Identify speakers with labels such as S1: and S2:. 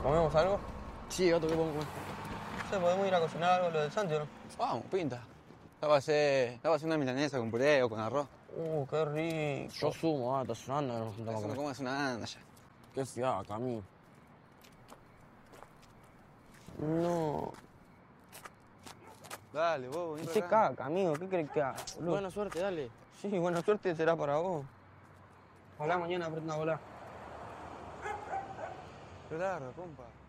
S1: ¿Comemos algo?
S2: Sí, otro que podemos comer.
S1: No sé, podemos ir a cocinar algo, lo del Santi, ¿o no?
S2: Vamos, pinta. Estaba a hacer una milanesa con puré o con arroz.
S1: Qué rico.
S3: Yo sumo, está sonando, nos juntamos a
S2: Eso no
S3: comer.
S2: comas una anda ya.
S3: Qué fiaca, Camilo.
S1: No.
S2: Dale, vos, vení
S1: Qué
S2: para acá.
S1: caca, amigo, ¿qué crees que haga, boludo?
S3: Buena suerte, dale.
S1: Sí, buena suerte será para vos. Ojalá mañana aprenda a volar.
S2: Qué largo, compa.